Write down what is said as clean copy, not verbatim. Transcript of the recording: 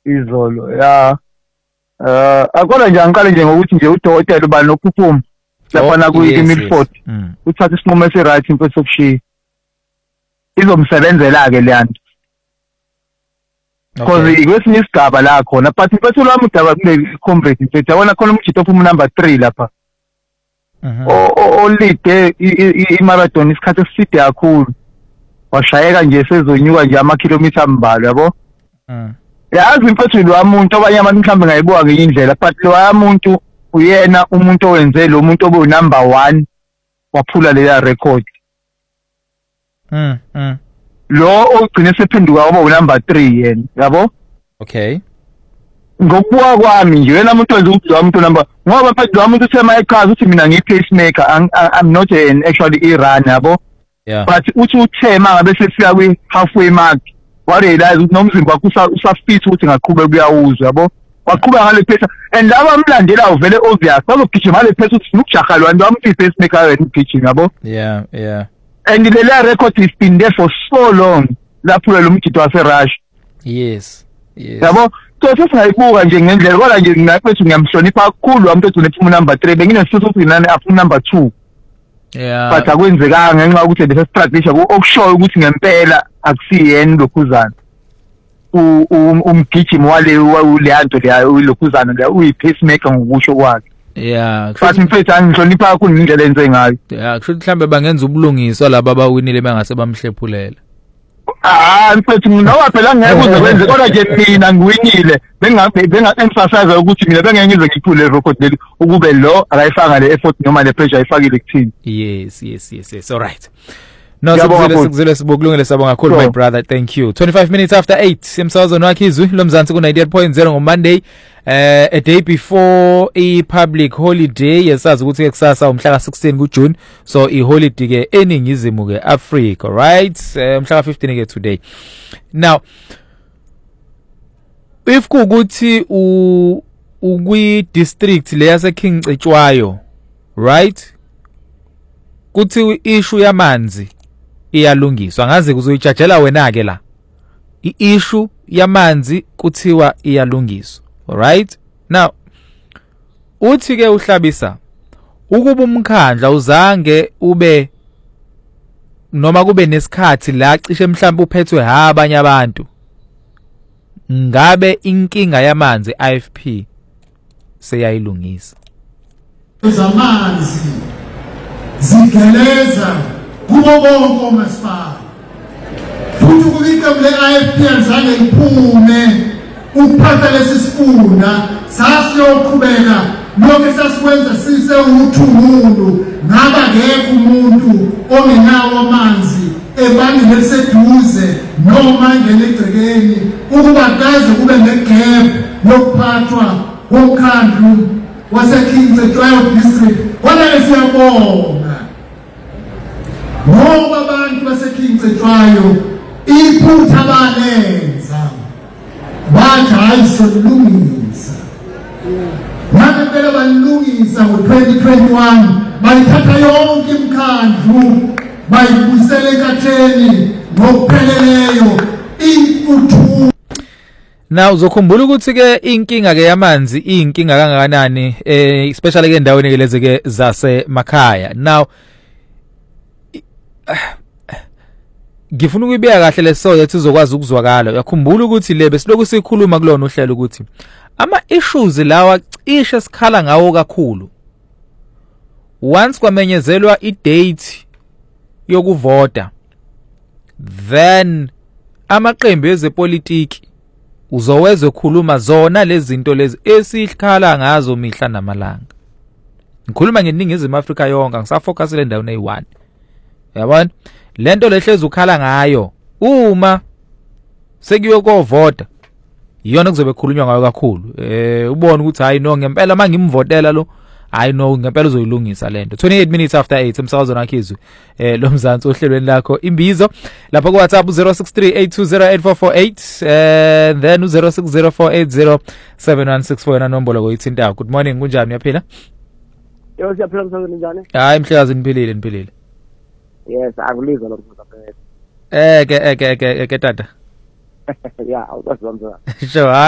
izolo ya akona nje angiqale nje ngokuthi nje udokotela uba nophuphuma lapha na ku-Milford uthatha isinqumo esi-right impela sokushiya izomsebenzela ke le nto because kwesinye isigaba la khona but mfethu lwami udaba kule comrade mfethu yabona khona umjito ophuma number 3 lapha olide i-marathon isikhathi eside kakhulu washayeka nje sezonyuka nje amakhilomitha ambalwa yabo yazi mfethu lo muntu abanye abantu mhlambe ngayibuka ngenye indlela but lo muntu uyena umuntu owenze lo muntu obe number 1 waphula leya record lo ogcine sephenduka waba number 3 yena yabo okay ngokubuka kwami nje wena umuntu wenza ukuthi lo muntu number ngoba mfethu lo muntu usema echaza ukuthi mina ngi-pacemaker I'm not an actually i-runner yabo but uthi uthema ngabe sefika kwi-halfway mark warealize ukuthi nomzimba wakho usafit ukuthi ngaqhubeka kuyawuzwa yabo waqhubeka ngale pace and laba amlandela uvele obvious bazogijima ngale pace ukuthi ukujaha lo nto pacemaker wena ugijima yabo yeah and le record is been there for so long lapho lo mjito wase-Russia yes yabo so sesingayibuka nje ngendlela kodwa nje nginakwethu ngiyamhlonipha kakhulu umuntu ogcine ephuma number 3 benginesifiso ukuthi nani aphuma number 2 but akwenzekanga ngenxa yokuthi bese-strategy okushoyo ukuthi ngempela akusiyena lokhuzana umgijimi waleya nto leya lokhuzana leya uyi-pacemaker ngokusho kwakhe but mfethu angihlonipha kakhulu ngendlela enze ngayo kusho ukuthi mhlawumbe bangenza ubulungiswa laba abawinile bengase bamhlephulela mfethu noma phela ngeke uze kwenze kodwa nje mina ngiwinile benga-emphasize ukuthi mina bengeke ngize ngiphule le record leli ukube lo akayifanga le effort noma le pressure ayifakile kuthini yes all right no sikuzile sibokulungele sabonga kakhulu my brother thank you 25 minutes after 8 emsazweni wakhe izwi lomzansi ku 98.0 ngo Monday a day before a public holiday yasazi ukuthi ke kusasa umhla ka16 kuJune so I holiday ke eningizimu ke Africa right umhla ka15 ke today now if kukuthi ukwi district le yase King Cetshwayo right kuthi issue yamanzi iyalungiswa ngaze kuzoyijajela wena ke la iissue yamanzi kuthiwa iyalungiswa alright now uthi ke uhlabisa ukuba umkhandla uzange ube noma kube nesikhathi la cishe mhlawumbe uphethwe abanye abantu ngabe inkinga yamanzi IFP seyayilungisa zamanzi zigeleza kubo bonke omasipala futhi ukuliqembu le-IFP alizange liphume ukuphatha lesi sifunda sasiyoqhubeka lokho esasikwenza sisewuthungulu ngaba ngekho umuntu ongenawo amanzi ebangeni eliseduze noma ngene egcekeni ukuba kaze kube negap yokuphathwa komkhandlu wase-King Cetshwayo district kodwa siyabonga ngoba abantu base-King Cetshwayo iphutha balenza bathi hayi solungisa ngabe phela balungisa ngo-2021 bayithatha yonke imikhandlu bayibuyisela enkatheni ngokupheleleyo intuthu. Now uzokhumbula ukuthi ke inkinga ke yamanzi inkinga kangakanani especially ke endaweni ke lezi ke zasemakhaya. Now ngifuna ukubeka kahle leso yathi uzokwazi ukuzwakala. Yakhumbula ukuthi le besiloku sikhuluma kulona uhlelo ukuthi ama issues lawa cishe sikhala ngawo kakhulu. Once kwamenyezelwa idate yokuvota then amaqembu ezepolitiki uzowezwe khuluma zona lezi zinto lezi esikhala ngazo mihla namalanga. Ngikhuluma ngeningizimu Afrika yonke ngisafocus le ndawo neyi1. Yabona? Lento lehlezi ukhala ngayo uma sekuyokovota iyona kuzobe khulunywa ngayo kakhulu. Ubone ukuthi hayi no ngempela mangimvotela lo hayi no ngempela uzoyilungisa lento. 28 minutes after 8 emsakazweni wakhizwe lo mzansi ohlelweni lakho imbizo lapha ku WhatsApp 0638208448 then 0604807164 yona nombolo koyithinta. Good morning kunjani uyaphila? Yo siyaphila msakazweni njani? Hayi mhlekazi niphilile. Yes, akulizwa lokho ke tata. Yeah, awukwazi sure.